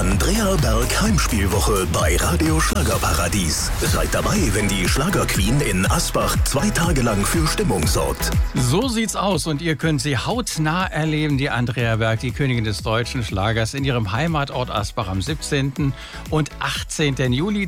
Andrea Berg Heimspielwoche bei Radio Schlagerparadies. Seid dabei, wenn die Schlagerqueen in Asbach 2 Tage lang für Stimmung sorgt. So sieht's aus und ihr könnt sie hautnah erleben, die Andrea Berg, die Königin des deutschen Schlagers, in ihrem Heimatort Asbach am 17. und 18. Juli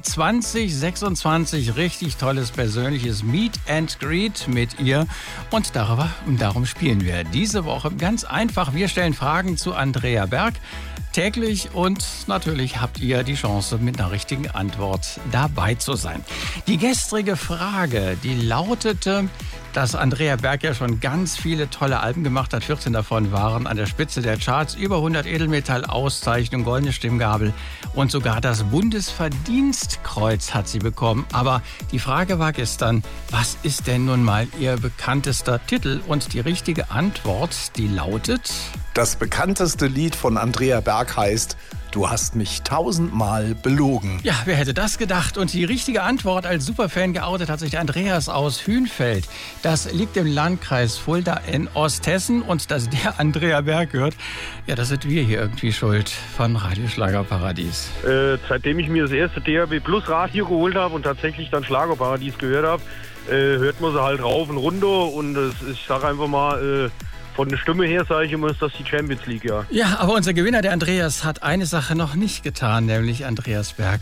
2026. Richtig tolles persönliches Meet and Greet mit ihr und darum spielen wir diese Woche ganz einfach. Wir stellen Fragen zu Andrea Berg täglich und natürlich habt ihr die Chance, mit einer richtigen Antwort dabei zu sein. Die gestrige Frage, die lautete, dass Andrea Berg ja schon ganz viele tolle Alben gemacht hat. 14 davon waren an der Spitze der Charts. Über 100 Edelmetall-Auszeichnungen, goldene Stimmgabel und sogar das Bundesverdienstkreuz hat sie bekommen. Aber die Frage war gestern, was ist denn nun mal ihr bekanntester Titel? Und die richtige Antwort, die lautet: Das bekannteste Lied von Andrea Berg heißt "Du hast mich 1000-mal belogen". Ja, wer hätte das gedacht? Und die richtige Antwort, als Superfan geoutet hat sich der Andreas aus Hünfeld. Das liegt im Landkreis Fulda in Osthessen. Und dass der Andrea Berg hört, ja, das sind wir hier irgendwie schuld von Radio Schlagerparadies. Seitdem ich mir das erste DAB Plus Radio geholt habe und tatsächlich dann Schlagerparadies gehört habe, hört man sie halt rauf und runter. Und ich sage einfach mal, von der Stimme her sage ich immer, ist das die Champions League, ja. Ja, aber unser Gewinner, der Andreas, hat eine Sache noch nicht getan, nämlich Andrea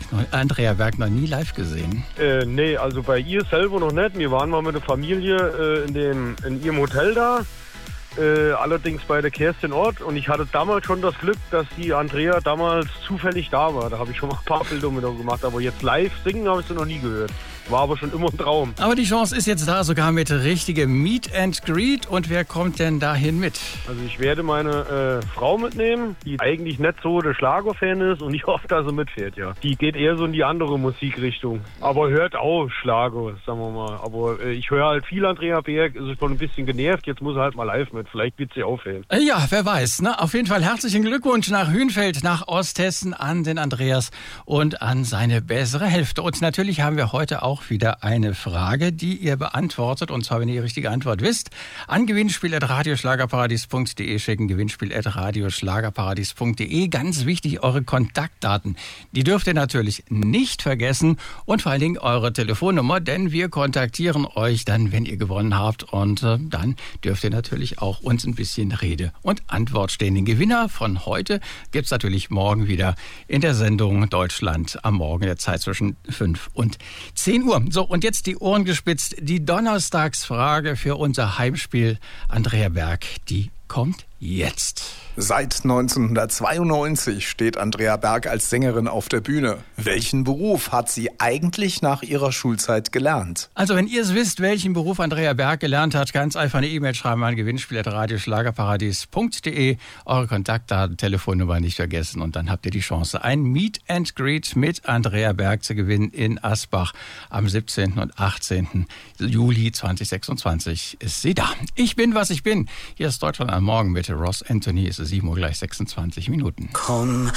Berg noch nie live gesehen. Nee, also bei ihr selber noch nicht. Wir waren mal mit der Familie in ihrem Hotel da, allerdings bei der Kerstin Ort. Und ich hatte damals schon das Glück, dass die Andrea damals zufällig da war. Da habe ich schon mal ein paar Bilder mit ihr gemacht, aber jetzt live singen habe ich sie noch nie gehört. War aber schon immer ein Traum. Aber die Chance ist jetzt da, sogar mit richtigem Meet and Greet. Und wer kommt denn dahin mit? Also ich werde meine Frau mitnehmen, die eigentlich nicht so der Schlagerfan ist und ich hoffe, dass sie mitfährt, ja. Die geht eher so in die andere Musikrichtung. Aber hört auch Schlager, sagen wir mal. Aber ich höre halt viel Andrea Berg, ist schon ein bisschen genervt. Jetzt muss er halt mal live mit. Vielleicht wird sie aufhören. Ja, wer weiß. Ne? Auf jeden Fall herzlichen Glückwunsch nach Hünfeld, nach Osthessen an den Andreas und an seine bessere Hälfte. Und natürlich haben wir heute auch wieder eine Frage, die ihr beantwortet. Und zwar, wenn ihr die richtige Antwort wisst, an gewinnspiel@radioschlagerparadies.de schicken, gewinnspiel@radioschlagerparadies.de. Ganz wichtig, eure Kontaktdaten. Die dürft ihr natürlich nicht vergessen und vor allen Dingen eure Telefonnummer, denn wir kontaktieren euch dann, wenn ihr gewonnen habt. Und dann dürft ihr natürlich auch uns ein bisschen Rede und Antwort stehen. Den Gewinner von heute gibt es natürlich morgen wieder in der Sendung Deutschland am Morgen, der Zeit zwischen 5 und 10 Uhr. So, und jetzt die Ohren gespitzt. Die Donnerstagsfrage für unser Heimspiel Andrea Berg, die kommt jetzt. Seit 1992 steht Andrea Berg als Sängerin auf der Bühne. Welchen Beruf hat sie eigentlich nach ihrer Schulzeit gelernt? Also wenn ihr es wisst, welchen Beruf Andrea Berg gelernt hat, ganz einfach eine E-Mail schreiben an gewinnspiel@radioschlagerparadies.de. Eure Kontaktdaten, Telefonnummer nicht vergessen und dann habt ihr die Chance, ein Meet and Greet mit Andrea Berg zu gewinnen in Asbach. Am 17. und 18. Juli 2026 ist sie da. Ich bin, was ich bin. Hier ist Deutschland am Morgen mit Ross Anthony. Es ist 7 Uhr gleich 26 Minuten. Komm.